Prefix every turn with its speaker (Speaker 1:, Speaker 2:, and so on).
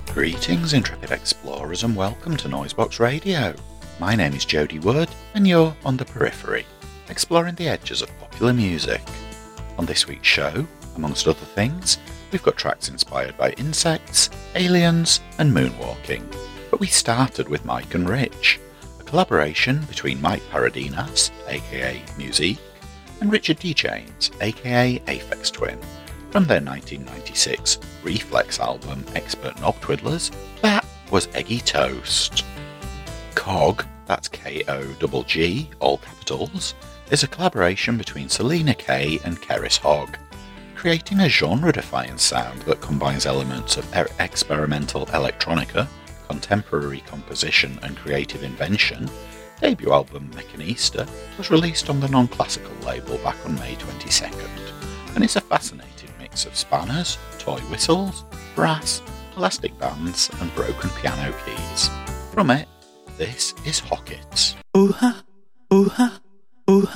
Speaker 1: Greetings, intrepid explorers, and welcome to Noisebox Radio. My name is Jody Wood, and you're on the periphery, exploring the edges of popular music. On this week's show, amongst other things, we've got tracks inspired by insects, aliens, and moonwalking. But we started with Mike and Rich, a collaboration between Mike Paradinas, aka Musique, and Richard D. James, aka Aphex Twin, from their 1996 Reflex album Expert Knob Twiddlers. That was Eggy Toast. Cog, that's K-O-G-G, all capitals, is a collaboration between Selena Kay and Keris Hogg, creating a genre-defying sound that combines elements of experimental electronica, contemporary composition and creative invention. Debut album Mechanista was released on the non-classical label back on May 22nd, and it's a fascinating mix of spanners, toy whistles, brass, elastic bands and broken piano keys. From it, this is Hockets.
Speaker 2: Ooh-ha, ooh-ha.